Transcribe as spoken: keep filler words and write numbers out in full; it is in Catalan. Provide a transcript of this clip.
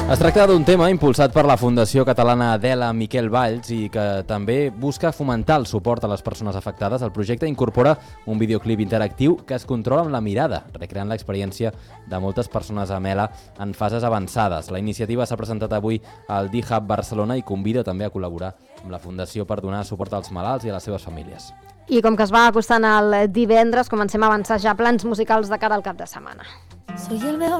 Es tracta d'un tema impulsat per la Fundació Catalana Adela Miquel Valls i que també busca fomentar el suport a les persones afectades. El projecte incorpora un videoclip interactiu que es controla amb la mirada, recreant l'experiència de moltes persones amb E L A en fases avançades. La iniciativa s'ha presentat avui al D-Hub Barcelona i convida també a col·laborar amb la Fundació per donar suport als malalts i a les seves famílies. I com que es va acostant el divendres, comencem a avançar ja plans musicals de cara al cap de setmana. Soy el mejor.